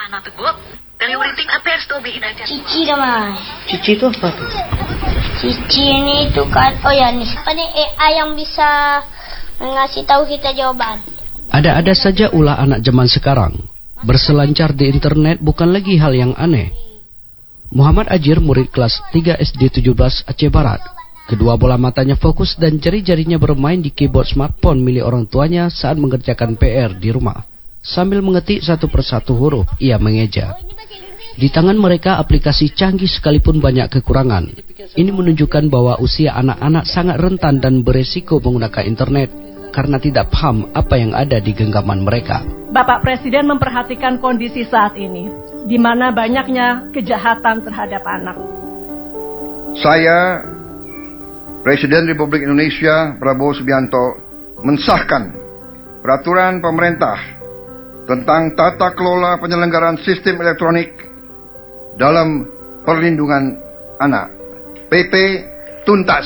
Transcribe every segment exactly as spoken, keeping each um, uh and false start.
Anak teguh, dari uriting apers tuh bikin aja. Cici namanya. Cici itu apa tuh? Cici ini tuh kan, oh ya nih, apa nih A I yang bisa ngasih tahu kita jawaban. Ada-ada saja ulah anak zaman sekarang. Berselancar di internet bukan lagi hal yang aneh. Muhammad Ajir, murid kelas tiga S D tujuh belas Aceh Barat. Kedua bola matanya fokus dan jari-jarinya bermain di keyboard smartphone milik orang tuanya saat mengerjakan P R di rumah. Sambil mengetik satu persatu huruf, ia mengeja. Di tangan mereka aplikasi canggih sekalipun banyak kekurangan. Ini menunjukkan bahwa usia anak-anak sangat rentan dan beresiko menggunakan internet karena tidak paham apa yang ada di genggaman mereka. Bapak Presiden memperhatikan kondisi saat ini, di mana banyaknya kejahatan terhadap anak. Saya, Presiden Republik Indonesia Prabowo Subianto, mensahkan peraturan pemerintah tentang tata kelola penyelenggaraan sistem elektronik dalam perlindungan anak. P P tuntas.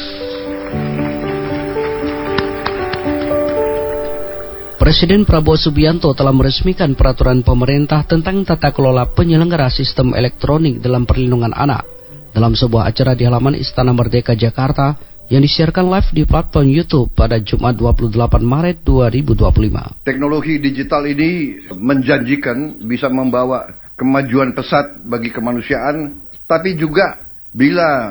Presiden Prabowo Subianto telah meresmikan peraturan pemerintah tentang tata kelola penyelenggara sistem elektronik dalam perlindungan anak dalam sebuah acara di halaman Istana Merdeka Jakarta yang disiarkan live di platform YouTube pada Jumat dua puluh delapan Maret dua ribu dua puluh lima. Teknologi digital ini menjanjikan bisa membawa kemajuan pesat bagi kemanusiaan, tapi juga bila